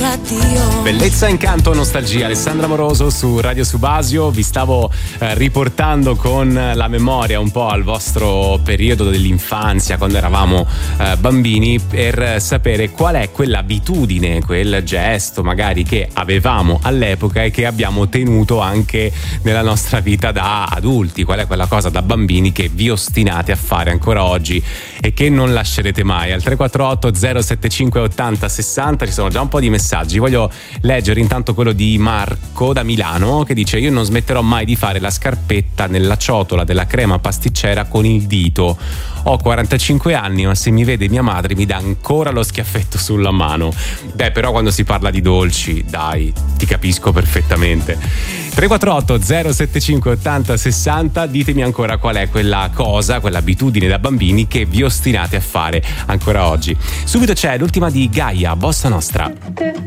Bellezza, incanto, nostalgia. Alessandra Moroso su Radio Subasio. Vi stavo riportando con la memoria un po' al vostro periodo dell'infanzia, quando eravamo bambini, per sapere qual è quell'abitudine, quel gesto magari che avevamo all'epoca e che abbiamo tenuto anche nella nostra vita da adulti. Qual è quella cosa da bambini che vi ostinate a fare ancora oggi e che non lascerete mai? Al 348 075 80 60 ci sono già un po' di messaggi. Voglio leggere intanto quello di Marco da Milano, che dice: io non smetterò mai di fare la scarpetta nella ciotola della crema pasticcera con il dito. Ho 45 anni, ma se mi vede mia madre mi dà ancora lo schiaffetto sulla mano. Beh, però quando si parla di dolci, dai, ti capisco perfettamente. 348 075 80 60, ditemi ancora qual è quella cosa, quell'abitudine da bambini che vi ostinate a fare ancora oggi. Subito c'è l'ultima di Gaia, Bossa Nostra.